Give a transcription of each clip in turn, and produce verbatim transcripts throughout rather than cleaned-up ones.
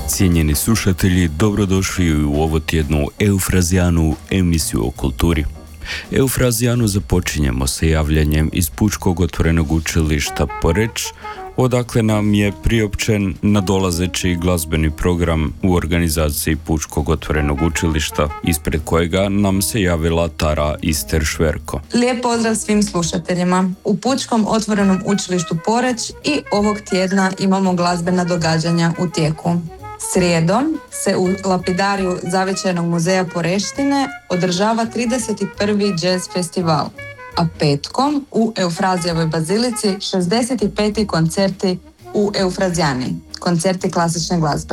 Cijenjeni slušatelji, dobrodošli u ovo tjednu Eufrazijanu, emisiju o kulturi. Eufrazijanu započinjemo sa javljanjem iz Pučkog otvorenog učilišta Poreč, odakle nam je priopćen nadolazeći glazbeni program u organizaciji Pučkog otvorenog učilišta, ispred kojega nam se javila Tara Ister-Šverko. Lijep pozdrav svim slušateljima. U Pučkom otvorenom učilištu Poreč i ovog tjedna imamo glazbena događanja u tijeku. Srijedom se u lapidariju Zavičajnog muzeja Poreštine održava trideseti prvi jazz festival, a petkom u Eufrazijevoj bazilici šezdeset peti koncerti u Eufrazijani, koncerti klasične glazbe.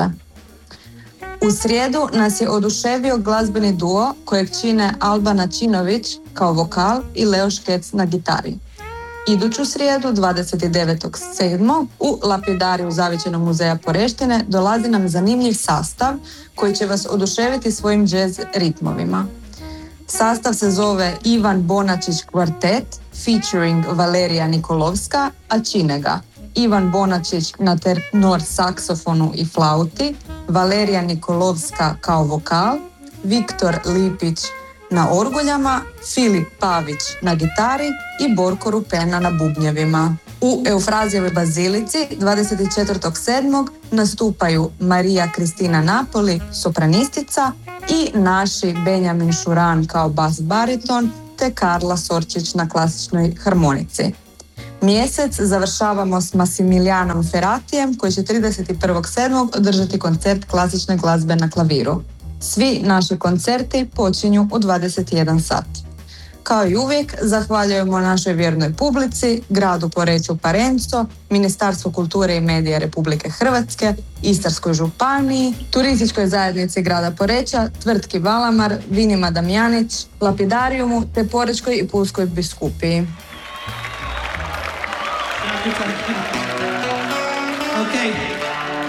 U srijedu nas je oduševio glazbeni duo kojeg čine Albana Činović kao vokal i Leo Škec na gitari. Iduću srijedu, dvadeset devetog sedmog u lapidariju Zavičajnog muzeja Poreštine dolazi nam zanimljiv sastav koji će vas oduševiti svojim jazz ritmovima. Sastav se zove Ivan Bonačić kvartet featuring Valerija Nikolovska, a čine ga Ivan Bonačić na tenor saksofonu i flauti, Valerija Nikolovska kao vokal, Viktor Lipić na orguljama, Filip Pavić na gitari i Borko Rupena na bubnjevima. U Eufrazijevoj bazilici dvadeset četvrtog sedmog nastupaju Marija Kristina Napoli, sopranistica, i naši Benjamin Šuran kao bas bariton te Karla Sorčić na klasičnoj harmonici. Mjesec završavamo s Massimilijanom Ferratijem koji će trideset prvog sedmog održati koncert klasične glazbe na klaviru. Svi naši koncerti počinju u dvadeset jedan sat. Kao i uvijek, zahvaljujemo našoj vjernoj publici, gradu Poreču Parenco, Ministarstvu kulture i medija Republike Hrvatske, Istarskoj županiji, turističkoj zajednici grada Poreča, tvrtki Valamar, Vinima Damjanić, Lapidarijumu te Porečkoj i Pulskoj biskupiji. Okay.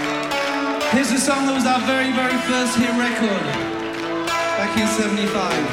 Here's a song that was our very, very first hit record back in seventy-five.